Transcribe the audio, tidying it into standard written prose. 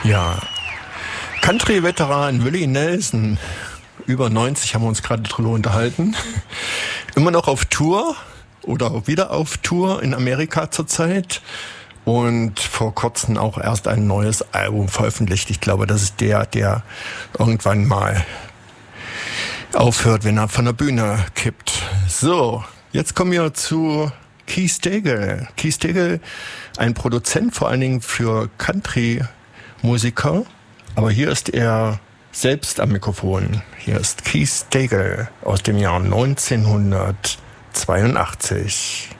Ja, Country-Veteran Willie Nelson, über 90, haben wir uns gerade drüber unterhalten. Immer noch auf Tour oder auch wieder auf Tour in Amerika zurzeit. Und vor kurzem auch erst ein neues Album veröffentlicht. Ich glaube, das ist der irgendwann mal aufhört, wenn er von der Bühne kippt. So, jetzt kommen wir zu Keith Stegall. Keith Stegall, ein Produzent vor allen Dingen für Country-Musiker. Aber hier ist er selbst am Mikrofon. Hier ist Keith Stegall aus dem Jahr 1982.